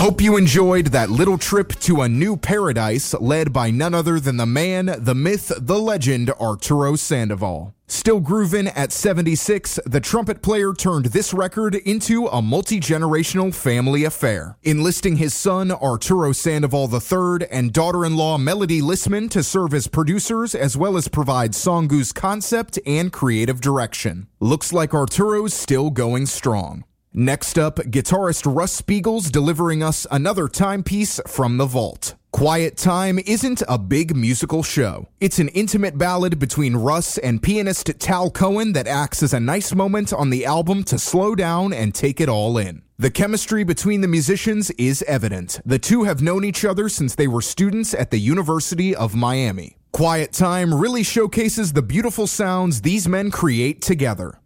Hope you enjoyed that little trip to a new paradise led by none other than the man, the myth, the legend, Arturo Sandoval. Still groovin' at 76, the trumpet player turned this record into a multi-generational family affair, enlisting his son Arturo Sandoval III and daughter-in-law Melody Lissman to serve as producers as well as provide Songu's concept and creative direction. Looks like Arturo's still going strong. Next up, guitarist Russ Spiegel's delivering us another timepiece from the vault. Quiet Time isn't a big musical show. It's an intimate ballad between Russ and pianist Tal Cohen that acts as a nice moment on the album to slow down and take it all in. The chemistry between the musicians is evident. The two have known each other since they were students at the University of Miami. Quiet Time really showcases the beautiful sounds these men create together.